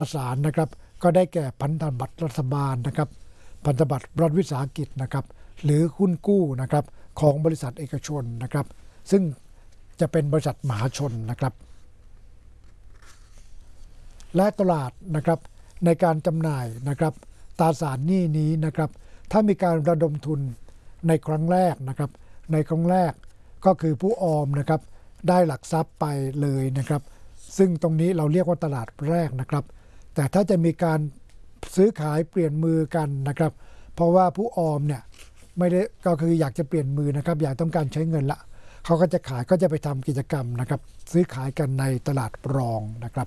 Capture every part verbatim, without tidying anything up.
สารนะครับก็ได้แก่พันธบัตรรัฐบาลนะครับพันธบัตรรัฐวิสาหกิจนะครับหรือหุ้นกู้นะครับของบริษัทเอกชนนะครับซึ่งจะเป็นบริษัทมหาชนนะครับและตลาดนะครับในการจำหน่ายนะครับตราสารหนี้นี้นะครับถ้ามีการระดมทุนในครั้งแรกนะครับในครั้งแรกก็คือผู้ออมนะครับได้หลักทรัพย์ไปเลยนะครับซึ่งตรงนี้เราเรียกว่าตลาดแรกนะครับแต่ถ้าจะมีการซื้อขายเปลี่ยนมือกันนะครับเพราะว่าผู้ออมเนี่ยไม่ได้ก็คืออยากจะเปลี่ยนมือนะครับอยากต้องการใช้เงินละเขาก็จะขายก็จะไปทำกิจกรรมนะครับซื้อขายกันในตลาดรองนะครับ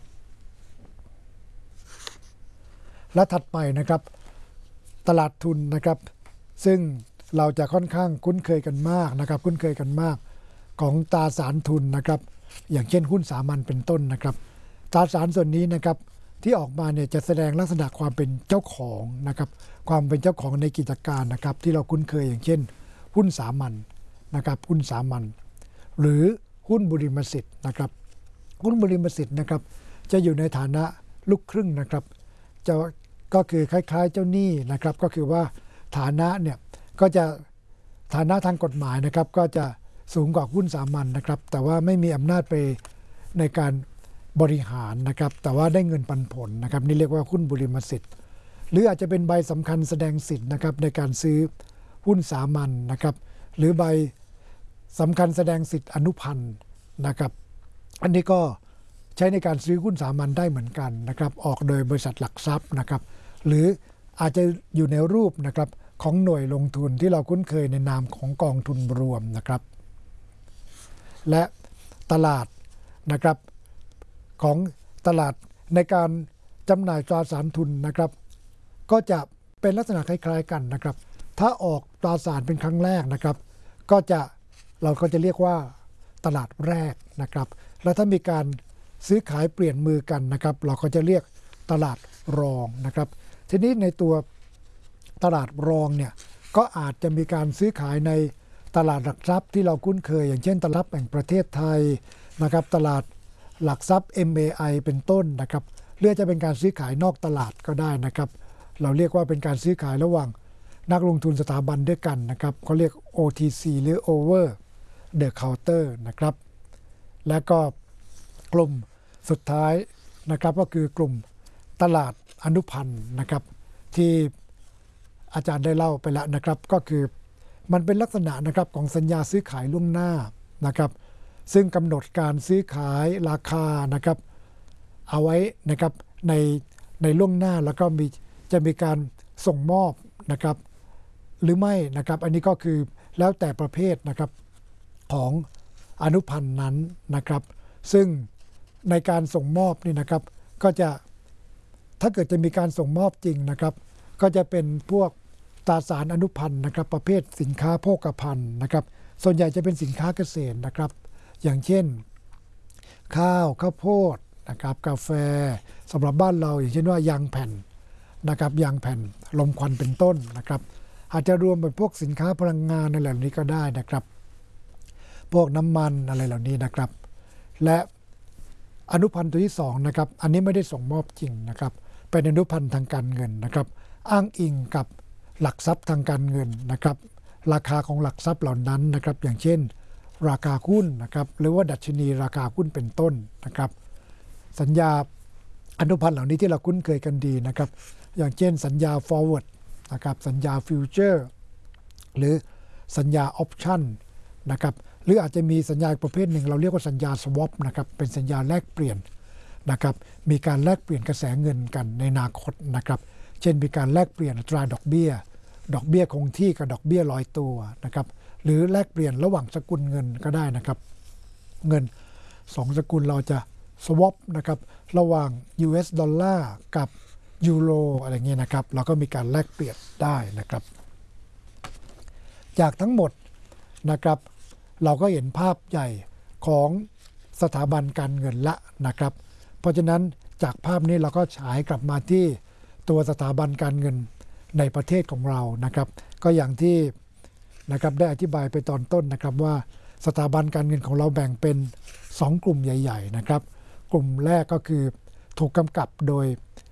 และถัดไปนะครับตลาดทุนนะครับซึ่งเราจะค่อนข้างคุ้นเคยกันมากนะครับคุ้นเคยกันมากของตราสารทุนนะครับอย่างเช่นหุ้นสามัญเป็นต้นนะครับตราสารส่วนนี้นะครับที่ออกมาเนี่ยจะแสดงลักษณะความเป็นเจ้าของนะครับความเป็นเจ้าของในกิจการนะครับที่เราคุ้นเคยอย่างเช่นหุ้นสามัญนะครับหุ้นสามัญหรือหุ้นบริมสิทธิ์นะครับหุ้นบริมสิทธิ์นะครับจะอยู่ในฐานะลูกครึ่งนะครับจะก็คือคล้ายๆเจ้าหนี้นะครับก็คือว่าฐานะเนี่ยก็จะฐานะทางกฎหมายนะครับก็จะสูงกว่าหุ้นสามัญนะครับแต่ว่าไม่มีอำนาจไปในการบริหารนะครับแต่ว่าได้เงินปันผลนะครับนี่เรียกว่าหุ้นบริมสิทธิ์หรืออาจจะเป็นใบสำคัญแสดงสิทธิ์นะครับในการซื้อหุ้นสามัญนะครับหรือใบสำคัญแสดงสิทธิ์อนุพันธ์นะครับอันนี้ก็ใช้ในการซื้อหุ้นสามัญได้เหมือนกันนะครับออกโดยบริษัทหลักทรัพย์นะครับหรืออาจจะอยู่ในรูปนะครับของหน่วยลงทุนที่เราคุ้นเคยในนามของกองทุนรวมนะครับและตลาดนะครับของตลาดในการจำหน่ายตราสารทุนนะครับก็จะเป็นลักษณะคล้ายๆกันนะครับถ้าออกตราสารเป็นครั้งแรกนะครับก็จะเราก็จะเรียกว่าตลาดแรกนะครับแล้วถ้ามีการซื้อขายเปลี่ยนมือกันนะครับเราก็จะเรียกตลาดรองนะครับทีนี้ในตัวตลาดรองเนี่ยก็อาจจะมีการซื้อขายในตลาดหลักทรัพย์ที่เราคุ้นเคยอย่างเช่นตลาดแห่งประเทศไทยนะครับตลาดหลักทรัพย์ เอ็ม เอ ไอ เป็นต้นนะครับหรือจะเป็นการซื้อขายนอกตลาดก็ได้นะครับเราเรียกว่าเป็นการซื้อขายระหว่างนักลงทุนสถาบันด้วยกันนะครับเขาเรียก โอ ที ซี หรือ Over the Counter นะครับและก็กลุ่มสุดท้ายนะครับก็คือกลุ่มตลาดอนุพันธ์นะครับที่อาจารย์ได้เล่าไปแล้วนะครับก็คือมันเป็นลักษณะนะครับของสัญญาซื้อขายล่วงหน้านะครับซึ่งกำหนดการซื้อขายราคานะครับเอาไว้นะครับในในล่วงหน้าแล้วก็มีจะมีการส่งมอบนะครับหรือไม่นะครับอันนี้ก็คือแล้วแต่ประเภทนะครับของอนุพันธ์นั้นนะครับซึ่งในการส่งมอบนี่นะครับก็จะถ้าเกิดจะมีการส่งมอบจริงนะครับก็จะเป็นพวกตราสารอนุพันธ์นะครับประเภทสินค้าโภคภัณฑ์นะครับส่วนใหญ่จะเป็นสินค้าเกษตรนะครับอย่างเช่นข้าวข้าวโพดนะครับกาแฟสำหรับบ้านเราอย่างเช่นว่ายางแผ่นนะครับยางแผ่นลมควันเป็นต้นนะครับอาจจะรวมเป็นพวกสินค้าพลังงานอะไรเหล่านี้ก็ได้นะครับพวกน้ำมันอะไรเหล่านี้นะครับและอนุพันธ์ตัวที่สองนะครับอันนี้ไม่ได้ส่งมอบจริงนะครับเป็นอนุพันธ์ทางการเงินนะครับอ้างอิงกับหลักทรัพย์ทางการเงินนะครับราคาของหลักทรัพย์เหล่านั้นนะครับอย่างเช่นราคาหุ้นนะครับหรือว่าดัชนีราคาหุ้นเป็นต้นนะครับสัญญาอนุพันธ์เหล่านี้ที่เราคุ้นเคยกันดีนะครับอย่างเช่นสัญญา forward นะครับสัญญา future หรือสัญญา option นะครับหรืออาจจะมีสัญญาประเภทหนึ่งเราเรียกว่าสัญญา swap นะครับเป็นสัญญาแลกเปลี่ยนนะครับมีการแลกเปลี่ยนกระแสเงินกันในอนาคตนะครับเช่นมีการแลกเปลี่ยนอัตราดอกเบี้ยดอกเบี้ยคงที่กับดอกเบี้ยลอยตัวนะครับหรือแลกเปลี่ยนระหว่างสกุลเงินก็ได้นะครับเงินสองสกุลเราจะ swap นะครับระหว่าง ยู เอส ดอลลาร์กับยูโรอะไรเงี้ยนะครับเราก็มีการแลกเปลี่ยนได้นะครับจากทั้งหมดนะครับเราก็เห็นภาพใหญ่ของสถาบันการเงินละนะครับเพราะฉะนั้นจากภาพนี้เราก็ฉายกลับมาที่ตัวสถาบันการเงินในประเทศของเรานะครับก็อย่างที่นะครับได้อธิบายไปตอนต้นนะครับว่าสถาบันการเงินของเราแบ่งเป็นสองกลุ่มใหญ่ๆนะครับกลุ่มแรกก็คือถูกกำกับโดย